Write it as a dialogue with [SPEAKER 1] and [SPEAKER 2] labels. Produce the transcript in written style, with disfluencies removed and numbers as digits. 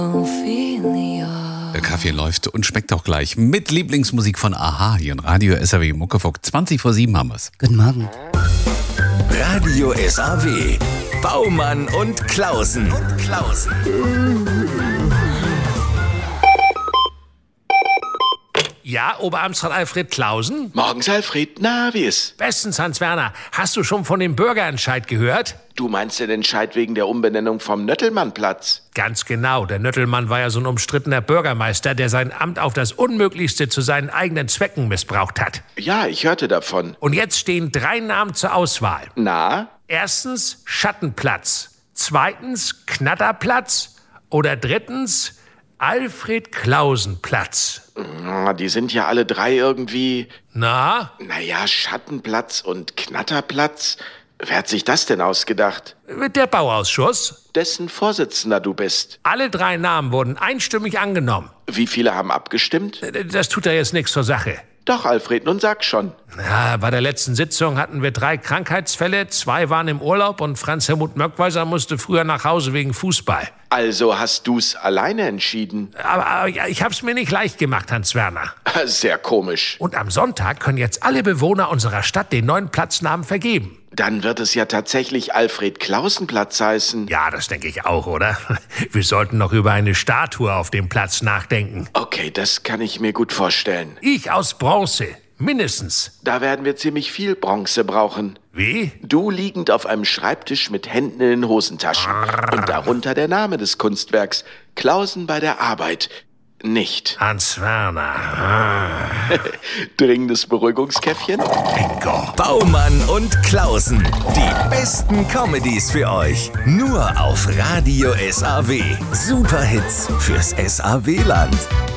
[SPEAKER 1] Der Kaffee läuft und schmeckt auch gleich. Mit Lieblingsmusik von a-ha hier in Radio SAW Muckefuck. 7:20 haben wir's.
[SPEAKER 2] Guten Morgen.
[SPEAKER 3] Radio SAW. Baumann und Klausen.
[SPEAKER 4] Ja, Oberamtsrat Alfred Klausen?
[SPEAKER 5] Morgens, Alfred. Na, wie ist?
[SPEAKER 4] Bestens, Hans-Werner. Hast du schon von dem Bürgerentscheid gehört?
[SPEAKER 5] Du meinst den Entscheid wegen der Umbenennung vom Nöttelmannplatz?
[SPEAKER 4] Ganz genau. Der Nöttelmann war ja so ein umstrittener Bürgermeister, der sein Amt auf das Unmöglichste zu seinen eigenen Zwecken missbraucht hat.
[SPEAKER 5] Ja, ich hörte davon.
[SPEAKER 4] Und jetzt stehen 3 Namen zur Auswahl.
[SPEAKER 5] Na?
[SPEAKER 4] Erstens Schattenplatz. Zweitens Knatterplatz. Oder drittens Alfred Klausenplatz.
[SPEAKER 5] Die sind ja alle 3 irgendwie...
[SPEAKER 4] Na?
[SPEAKER 5] Naja, Schattenplatz und Knatterplatz. Wer hat sich das denn ausgedacht?
[SPEAKER 4] Der Bauausschuss.
[SPEAKER 5] Dessen Vorsitzender du bist.
[SPEAKER 4] Alle 3 Namen wurden einstimmig angenommen.
[SPEAKER 5] Wie viele haben abgestimmt?
[SPEAKER 4] Das tut ja jetzt nichts zur Sache.
[SPEAKER 5] Doch, Alfred, nun sag schon.
[SPEAKER 4] Ja, bei der letzten Sitzung hatten wir 3 Krankheitsfälle, 2 waren im Urlaub und Franz Helmut Möckweiser musste früher nach Hause wegen Fußball.
[SPEAKER 5] Also hast du's alleine entschieden?
[SPEAKER 4] Aber ich hab's mir nicht leicht gemacht, Hans-Werner.
[SPEAKER 5] Sehr komisch.
[SPEAKER 4] Und am Sonntag können jetzt alle Bewohner unserer Stadt den neuen Platznamen vergeben.
[SPEAKER 5] Dann wird es ja tatsächlich Alfred-Klausen-Platz heißen.
[SPEAKER 4] Ja, das denke ich auch, oder? Wir sollten noch über eine Statue auf dem Platz nachdenken.
[SPEAKER 5] Okay, das kann ich mir gut vorstellen.
[SPEAKER 4] Ich aus Bronze, mindestens.
[SPEAKER 5] Da werden wir ziemlich viel Bronze brauchen.
[SPEAKER 4] Wie?
[SPEAKER 5] Du liegend auf einem Schreibtisch mit Händen in den Hosentaschen. Und darunter der Name des Kunstwerks. Klausen bei der Arbeit. Nicht.
[SPEAKER 4] Hans-Werner.
[SPEAKER 5] Dringendes Beruhigungskäffchen?
[SPEAKER 4] Bingo.
[SPEAKER 3] Baumann und Klausen. Die besten Comedies für euch. Nur auf Radio SAW. Superhits fürs SAW-Land.